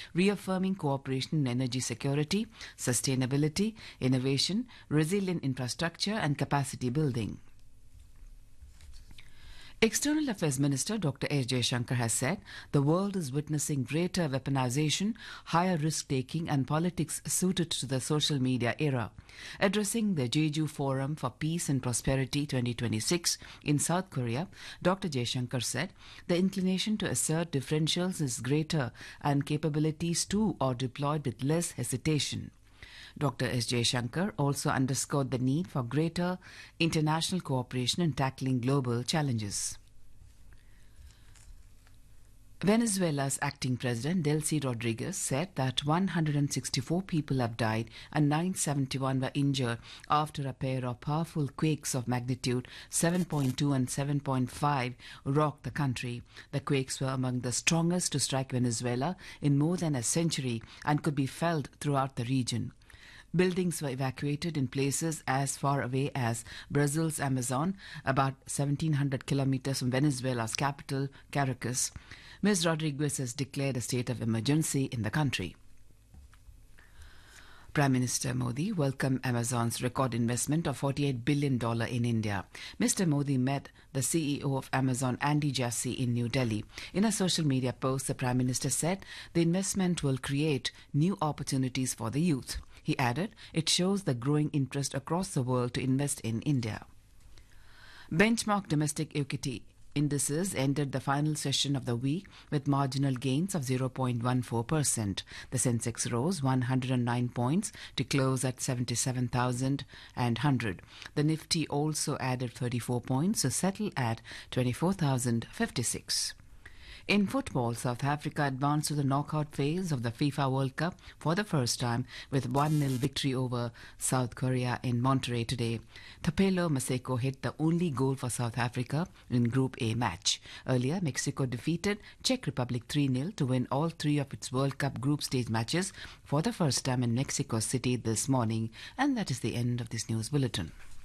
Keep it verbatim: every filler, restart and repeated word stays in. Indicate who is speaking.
Speaker 1: reaffirming cooperation in energy security, sustainability, innovation, resilient infrastructure and capacity building. External Affairs Minister Doctor S. Jaishankar has said the world is witnessing greater weaponization, higher risk-taking and politics suited to the social media era. Addressing the Jeju Forum for Peace and Prosperity twenty twenty-six in South Korea, Doctor Jaishankar said the inclination to assert differentials is greater and capabilities too are deployed with less hesitation. Doctor S. Jaishankar also underscored the need for greater international cooperation in tackling global challenges. Venezuela's acting president, Delcy Rodriguez, said that one hundred sixty-four people have died and nine hundred seventy-one were injured after a pair of powerful quakes of magnitude seven point two and seven point five rocked the country. The quakes were among the strongest to strike Venezuela in more than a century and could be felt throughout the region. Buildings were evacuated in places as far away as Brazil's Amazon, about seventeen hundred kilometers from Venezuela's capital, Caracas. Miz Rodriguez has declared a state of emergency in the country. Prime Minister Modi welcomed Amazon's record investment of forty-eight billion dollars in India. Mister Modi met the C E O of Amazon, Andy Jassy, in New Delhi. In a social media post, the Prime Minister said the investment will create new opportunities for the youth. He added, it shows the growing interest across the world to invest in India. Benchmark domestic equity indices ended the final session of the week with marginal gains of zero point one four percent. The Sensex rose one hundred nine points to close at seventy-seven thousand one hundred. The Nifty also added thirty-four points to settle at twenty-four thousand fifty-six. In football, South Africa advanced to the knockout phase of the FIFA World Cup for the first time with one nil victory over South Korea in Monterrey today. Thapelo Maseko hit the only goal for South Africa in Group A match. Earlier, Mexico defeated Czech Republic three nil to win all three of its World Cup group stage matches for the first time in Mexico City this morning. And that is the end of this news bulletin.